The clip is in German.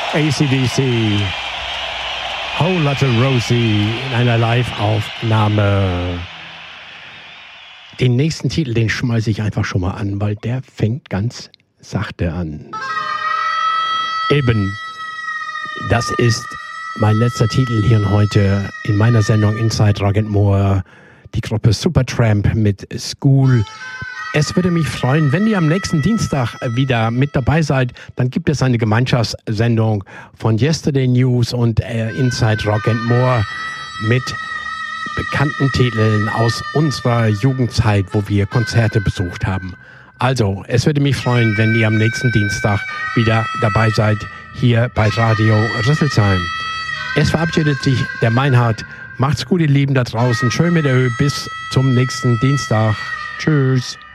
AC/DC, Whole Lotta Rosie in einer Live-Aufnahme. Den nächsten Titel, den schmeiße ich einfach schon mal an, weil der fängt ganz sachte an. Eben, das ist mein letzter Titel hier und heute in meiner Sendung Inside Rock and More. Die Gruppe Supertramp mit School. Es würde mich freuen, wenn ihr am nächsten Dienstag wieder mit dabei seid. Dann gibt es eine Gemeinschaftssendung von Yesterday News und Inside Rock and More mit bekannten Titeln aus unserer Jugendzeit, wo wir Konzerte besucht haben. Also, es würde mich freuen, wenn ihr am nächsten Dienstag wieder dabei seid, hier bei Radio Rüsselsheim. Es verabschiedet sich der Meinhard. Macht's gut, ihr Lieben da draußen. Schön mit der Höhe. Bis zum nächsten Dienstag. Tschüss.